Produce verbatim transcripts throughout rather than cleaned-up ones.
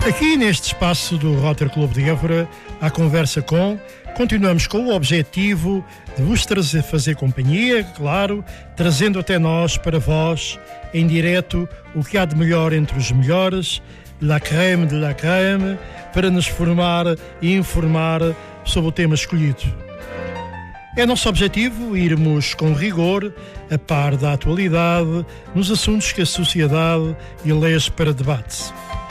Aqui neste espaço do Rotary Clube de Évora, à conversa com, continuamos com o objetivo de vos trazer, fazer companhia, claro, trazendo até nós, para vós, em direto, o que há de melhor entre os melhores, la crème de la crème, para nos formar e informar sobre o tema escolhido. É nosso objetivo irmos com rigor, a par da atualidade, nos assuntos que a sociedade elege para debate.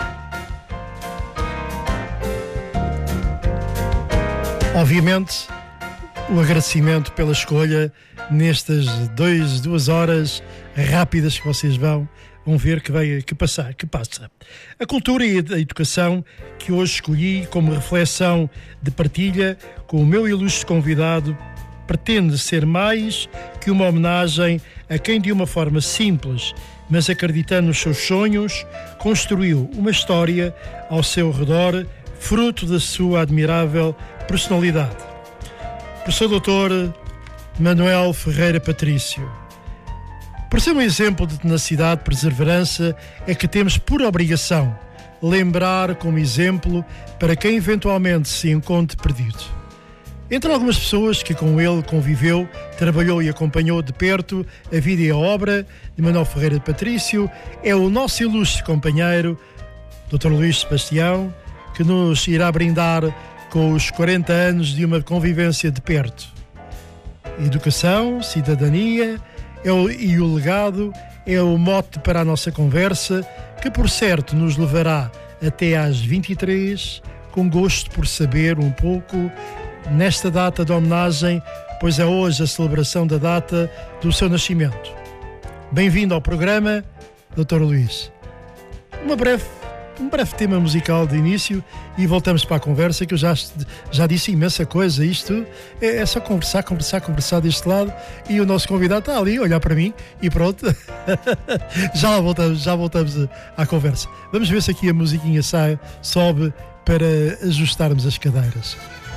Obviamente, o agradecimento pela escolha nestas dois, duas horas rápidas que vocês vão, vão ver que, vai, que, passar, que passa. A cultura e a educação que hoje escolhi como reflexão de partilha com o meu ilustre convidado pretende ser mais que uma homenagem a quem de uma forma simples, mas acreditando nos seus sonhos, construiu uma história ao seu redor, fruto da sua admirável personalidade. Professor doutor Manuel Ferreira Patrício. Por ser um exemplo de tenacidade e perseverança, é que temos por obrigação lembrar como exemplo para quem eventualmente se encontre perdido. Entre algumas pessoas que com ele conviveu, trabalhou e acompanhou de perto a vida e a obra de Manuel Ferreira Patrício, é o nosso ilustre companheiro, doutor Luís Sebastião, que nos irá brindar com os quarenta anos de uma convivência de perto. Educação, cidadania é o, e o legado é o mote para a nossa conversa, que por certo nos levará até às vinte e três, com gosto por saber um pouco nesta data de homenagem, pois é hoje a celebração da data do seu nascimento. Bem-vindo ao programa, doutor Luís. Uma breve Um breve tema musical de início e voltamos para a conversa, que eu já, já disse imensa coisa. Isto é, é só conversar, conversar, conversar deste lado, e o nosso convidado está ali a olhar para mim e pronto. já lá voltamos, já voltamos à conversa. Vamos ver se aqui a musiquinha sai, sobe para ajustarmos as cadeiras.